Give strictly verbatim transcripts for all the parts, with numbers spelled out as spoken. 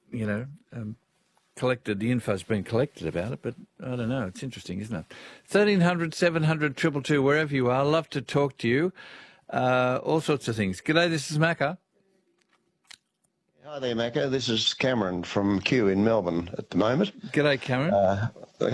you know, um, collected, the info's been collected about it, but I don't know. It's interesting, isn't it? thirteen hundred, seven hundred, two two two, wherever you are. Love to talk to you. Uh, all sorts of things. G'day, this is Macca. Hi there, Macca. This is Cameron from Kew in Melbourne at the moment. G'day, Cameron. Uh,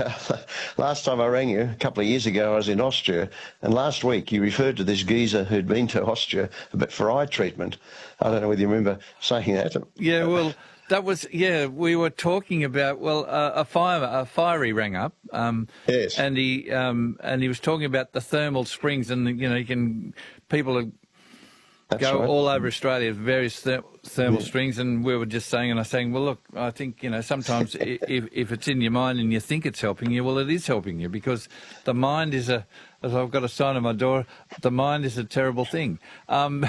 last time I rang you, a couple of years ago, I was in Austria, and last week you referred to this geezer who'd been to Austria but for eye treatment. I don't know whether you remember saying that. Yeah, well, that was, yeah, we were talking about, well, uh, a fire, a fiery rang up. Um, yes. And he, um, and he was talking about the thermal springs, and, you know, you can, people are, That's go right. all over Australia, various ther thermal Yeah. springs, and we were just saying, and I was saying, well, look, I think, you know, sometimes i- if, if it's in your mind and you think it's helping you, well, it is helping you, because the mind is a, as I've got a sign on my door, the mind is a terrible thing. Um,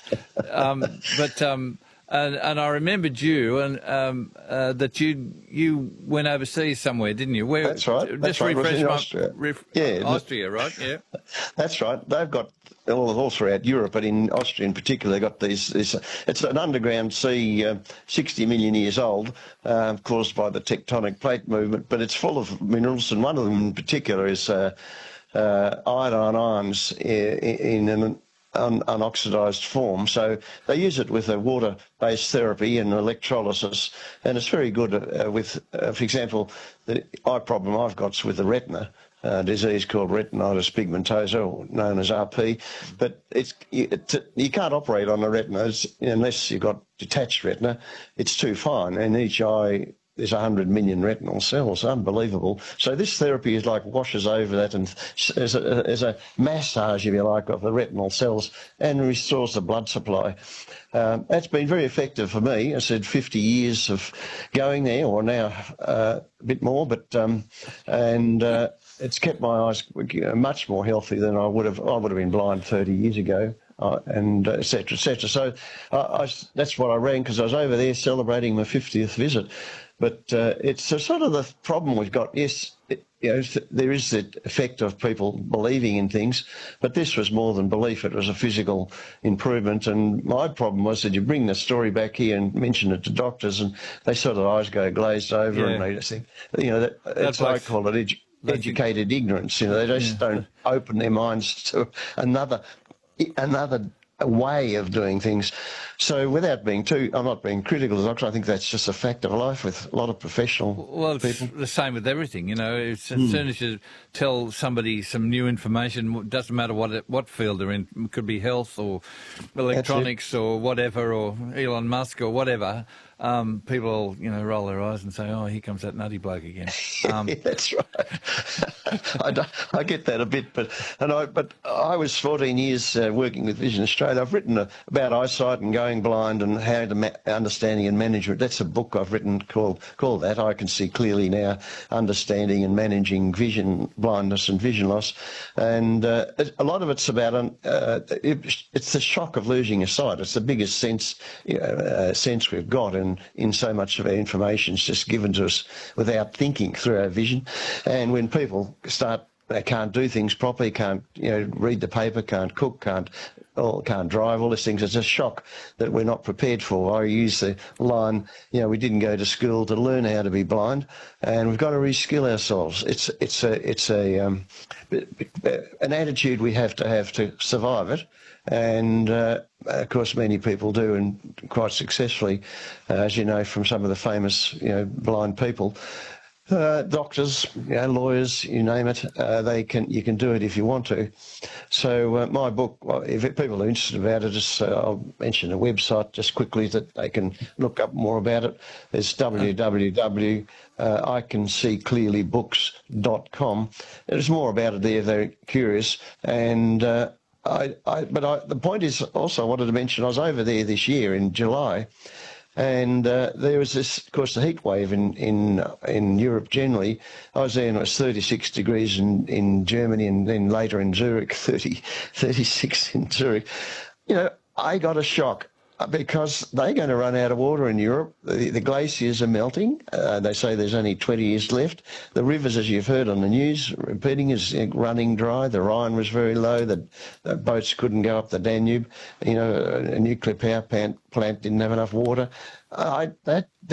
um, but, um, and, and I remembered you, and um, uh, that you you went overseas somewhere, didn't you? Where, That's right. Just That's right. It was refresh in my, Austria. Ref, Yeah, the- Austria, right? Yeah. That's right. They've got all, all throughout Europe, but in Austria in particular, they've got these. This, it's an underground sea, uh, sixty million years old, uh, caused by the tectonic plate movement. But it's full of minerals, and one of them in particular is uh, uh, iodine ions in, in an un, unoxidised form. So they use it with a water-based therapy and electrolysis, and it's very good uh, with, uh, for example, the eye problem I've got's with the retina. Uh, disease called retinitis pigmentosa, or known as R P, but it's you, it, you can't operate on the retina unless you've got detached retina. It's too fine, and each eye there's one hundred million retinal cells. Unbelievable. So this therapy is like washes over that, and as a, as a massage, if you like, of the retinal cells, and restores the blood supply. Um, that's been very effective for me. I said fifty years of going there, or now uh, a bit more, but um, and. Uh, It's kept my eyes much more healthy than I would have. I would have been blind thirty years ago, uh, and et cetera, et cetera. So uh, I, that's what I rang, because I was over there celebrating my fiftieth visit. But uh, it's a sort of the problem we've got. Yes, it, you know, there is the effect of people believing in things, but this was more than belief. It was a physical improvement. And my problem was that you bring the story back here and mention it to doctors, and they sort of eyes go glazed over, Yeah. and they just think, you know, that, that's what I like- call it. Edu educated ignorance. You know, they just Yeah. don't open their minds to another another way of doing things. So without being too, I'm not being critical of the doctor. I think that's just a fact of life with a lot of professional Well, it's people. the same with everything, you know. It's, as soon as you tell somebody some new information, it doesn't matter what it, what field they're in. It could be health or electronics or whatever, or Elon Musk or whatever. Um, people, you know, roll their eyes and say, "Oh, here comes that nutty bloke again." Um, Yeah, that's right. I, don't- I get that a bit, but and I but I was fourteen years uh, working with Vision Australia. I've written a, about eyesight and going blind and how to ma understanding and management. That's a book I've written called called that. I Can See Clearly Now: Understanding and Managing Vision Blindness and Vision Loss. And uh, a lot of it's about uh, it, it's the shock of losing your sight. It's the biggest sense you know, uh, sense we've got, and in so much of our information is just given to us without thinking through our vision. And when people start, they can't do things properly, can't you know read the paper, can't cook, can't or can't drive, all these things. It's a shock that we're not prepared for. I use the line, you know, we didn't go to school to learn how to be blind, and we've got to reskill ourselves. It's it's a it's a um, an attitude we have to have to survive it. And uh, of course, many people do, and quite successfully, uh, as you know from some of the famous, you know, blind people. Uh, doctors, you know, lawyers, you name it, uh, they can. You can do it if you want to. So uh, my book, well, if people are interested about it, just uh, I'll mention a website just quickly that they can look up more about it. There's w w w dot I can see clearly books dot com. There's more about it there if they're curious. And uh, I, I, but I, the point is also I wanted to mention I was over there this year in July. And uh, there was this, of course, the heat wave in in uh, in Europe generally. I was there and it was thirty-six degrees in in Germany, and then later in Zurich, thirty, thirty-six in Zurich. You know, I got a shock because they're going to run out of water in Europe. The, the glaciers are melting. Uh, they say there's only twenty years left. The rivers, as you've heard on the news, repeating, is running dry. The Rhine was very low. The, the boats couldn't go up the Danube. You know, a nuclear power plant, plant didn't have enough water. I, that